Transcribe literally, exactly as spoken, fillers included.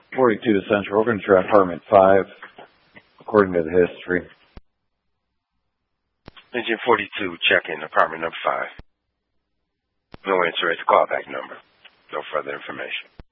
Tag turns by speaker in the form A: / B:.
A: forty-two Central. We're going to try apartment five, according to the history.
B: Engine forty-two, check-in, apartment number five. No answer at the callback number. No further information.